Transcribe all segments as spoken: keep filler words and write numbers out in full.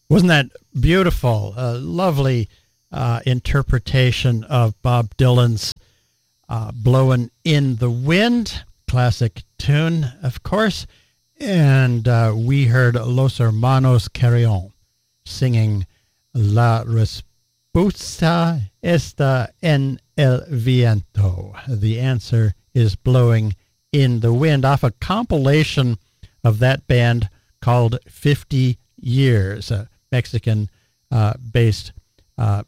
Wasn't that beautiful? A lovely uh, interpretation of Bob Dylan's uh, Blowin' in the Wind, classic tune, of course. And uh, we heard Los Hermanos Carrion singing La Respuesta está en el viento. The answer is blowing in the wind, off a compilation of that band called fifty years, a Mexican-based uh, uh,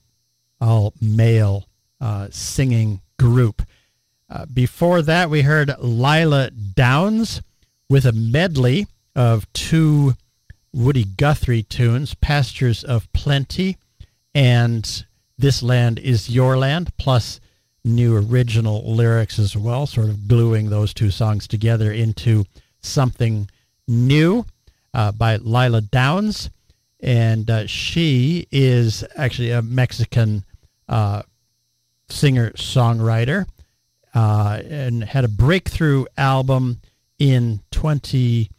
all-male uh, singing group. Uh, before that, we heard Lila Downs with a medley of two Woody Guthrie tunes, Pastures of Plenty and This Land is Your Land, plus new original lyrics as well, sort of gluing those two songs together into something new uh, by Lila Downs. And uh, she is actually a Mexican uh, singer-songwriter uh, and had a breakthrough album in twenty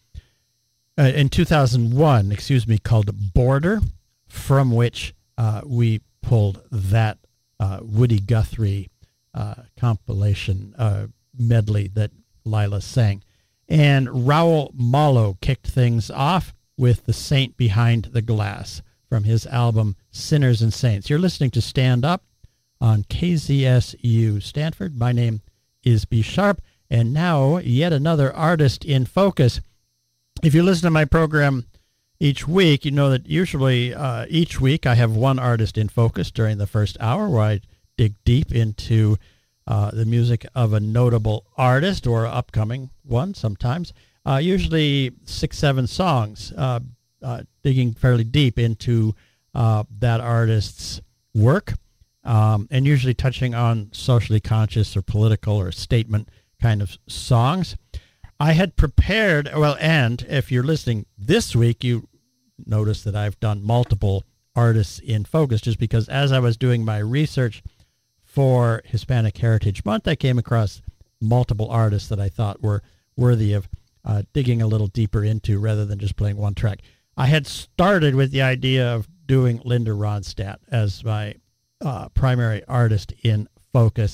uh, in two thousand one, excuse me, called Border, from which uh, we pulled that uh, Woody Guthrie uh, compilation uh, medley that Lila sang. And Raul Malo kicked things off with The Saint Behind the Glass from his album Sinners and Saints. You're listening to Stand Up on K Z S U Stanford. My name is B. Sharp, and now yet another artist in focus. If you listen to my program each week, you know that usually uh, each week I have one artist in focus during the first hour where I dig deep into uh, the music of a notable artist or upcoming one sometimes. Uh, usually six, seven songs, uh, uh, digging fairly deep into uh, that artist's work, um, and usually touching on socially conscious or political or statement kind of songs. I had prepared, well, and if you're listening this week, you notice that I've done multiple artists in focus, just because as I was doing my research for Hispanic Heritage Month, I came across multiple artists that I thought were worthy of uh, digging a little deeper into rather than just playing one track. I had started with the idea of doing Linda Ronstadt as my uh, primary artist in focus,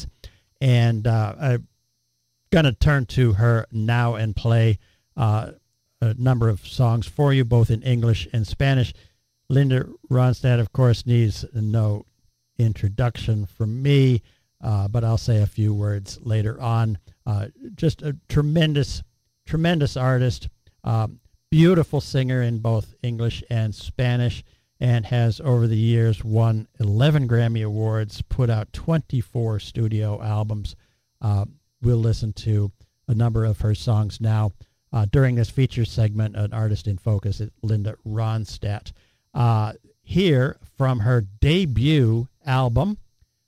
and uh, I'm going to turn to her now and play uh, a number of songs for you, both in English and Spanish. Linda Ronstadt, of course, needs no introduction from me, uh, but I'll say a few words later on. Uh, just a tremendous, tremendous artist, um, beautiful singer in both English and Spanish, and has over the years won eleven Grammy Awards, put out twenty-four studio albums. Uh, we'll listen to a number of her songs now. Uh, during this feature segment, an artist in focus is Linda Ronstadt. Uh, here from her debut album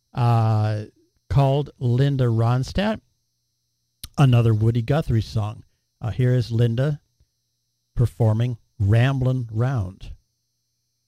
uh, called Linda Ronstadt, another Woody Guthrie song. Uh, here is Linda performing Ramblin' Round.